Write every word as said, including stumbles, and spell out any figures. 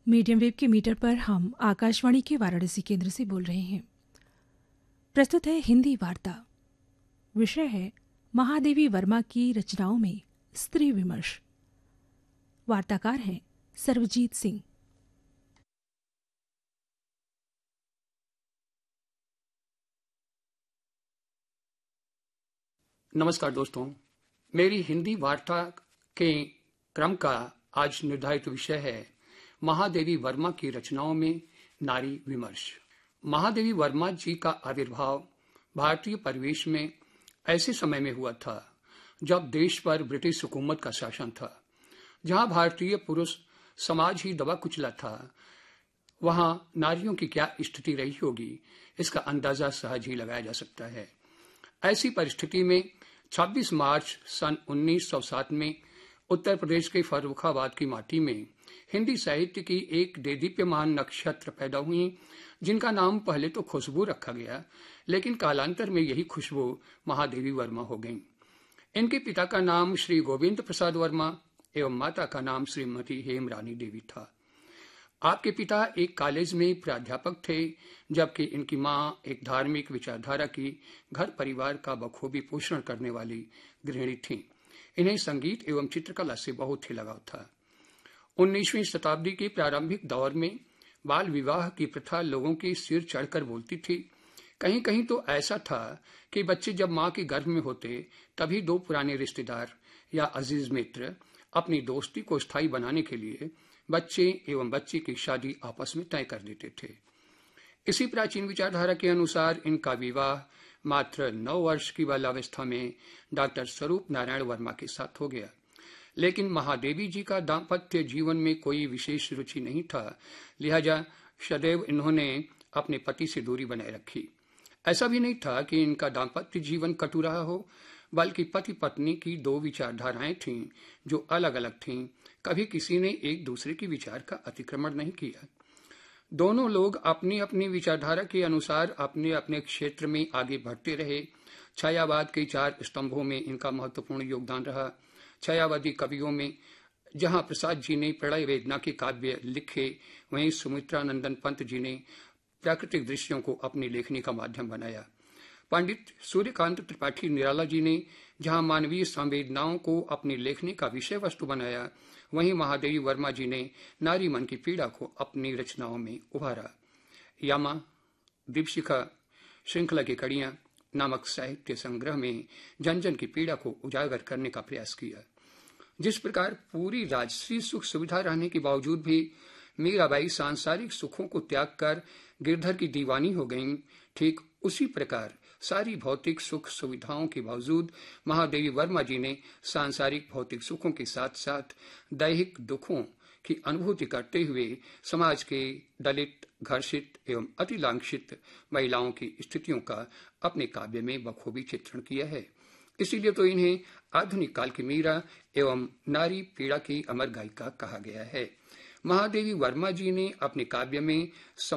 Medium wave के metre पर हम आकाशवाणी के वाराणसी केंद्र से बोल रहे हैं। प्रस्तुत है हिंदी वार्ता। विषय है महादेवी वर्मा की रचनाओं में स्त्री विमर्श। वार्ताकार हैं सर्वजीत सिंह। नमस्कार दोस्तों, मेरी हिंदी वार्ता के क्रम का आज निर्धारित विषय है महादेवी वर्मा की रचनाओं में नारी विमर्श। महादेवी वर्मा जी का आविर्भाव भारतीय परिवेश में ऐसे समय में हुआ था जब देश पर ब्रिटिश हुकूमत का शासन था। जहां भारतीय पुरुष समाज ही दबा कुचला था, वहां नारियों की क्या स्थिति रही होगी, इसका अंदाजा सहज ही लगाया जा सकता है। ऐसी परिस्थिति में छब्बीस मार्च सन उन्नीस सौ सात में उत्तर प्रदेश के फर्रुखाबाद की माटी में हिंदी साहित्य की एक देदीप्यमान नक्षत्र पैदा हुई, जिनका नाम पहले तो खुशबू रखा गया, लेकिन कालांतर में यही खुशबू महादेवी वर्मा हो गई। इनके पिता का नाम श्री गोविंद प्रसाद वर्मा एवं माता का नाम श्रीमती हेमरानी देवी था। आपके पिता एक कॉलेज में प्राध्यापक थे, जबकि इनकी मां एक धार्मिक विचारधारा की घर परिवार का बखूबी पोषण करने वाली गृहिणी थी। इन्हें संगीत एवं चित्रकला से बहुत ही लगाव था। उन्नीसवीं शताब्दी के प्रारंभिक दौर में बाल विवाह की प्रथा लोगों के सिर चढ़कर बोलती थी। कहीं कहीं तो ऐसा था कि बच्चे जब मां के गर्भ में होते तभी दो पुराने रिश्तेदार या अजीज मित्र अपनी दोस्ती को स्थायी बनाने के लिए बच्चे एवं बच्ची की शादी आपस में तय कर देते थे। इसी प्राचीन विचारधारा के अनुसार इनका विवाह मात्र नौ वर्ष की बाल्यावस्था में डॉक्टर स्वरूप नारायण वर्मा के साथ हो गया। लेकिन महादेवी जी का दाम्पत्य जीवन में कोई विशेष रुचि नहीं था, लिहाजा सदैव इन्होंने अपने पति से दूरी बनाए रखी। ऐसा भी नहीं था कि इनका दाम्पत्य जीवन कटु रहा हो, बल्कि पति पत्नी की दो विचारधाराएं थीं जो अलग अलग थीं। कभी किसी ने एक दूसरे की विचार का अतिक्रमण नहीं किया। दोनों लोग अपनी अपनी विचारधारा के अनुसार अपने अपने क्षेत्र में आगे बढ़ते रहे। छायावाद के चार स्तंभों में इनका महत्वपूर्ण योगदान रहा। छायावादी कवियों में जहां प्रसाद जी ने प्रलय वेदना के काव्य लिखे, वहीं सुमित्रानंदन पंत जी ने प्राकृतिक दृश्यों को अपनी लेखनी का माध्यम बनाया। पंडित सूर्यकांत त्रिपाठी निराला जी ने जहां मानवीय संवेदनाओं को अपनी लेखनी का विषय वस्तु बनाया, वहीं महादेवी वर्मा जी ने नारी मन की पीड़ा को अपनी रचनाओं में उभारा। यामा, दीपशिखा, श्रृंखला की कड़ियां नामक साहित्य संग्रह में जन जन की पीड़ा को उजागर करने का प्रयास किया। जिस प्रकार पूरी राजसी सुख सुविधा रहने के बावजूद भी मीराबाई सांसारिक सुखों को त्याग कर गिरधर की दीवानी हो गईं, ठीक उसी प्रकार सारी भौतिक सुख सुविधाओं के बावजूद महादेवी वर्मा जी ने सांसारिक भौतिक सुखों के साथ साथ दैहिक दुखों की अनुभूति करते हुए समाज के दलित, घर्षित एवं अति लांछित महिलाओं की स्थितियों का अपने काव्य में बखूबी चित्रण किया है। इसीलिए तो इन्हें आधुनिक काल की मीरा एवं नारी पीड़ा की अमर गायिका कहा गया है। महादेवी वर्मा जी ने अपने काव्य में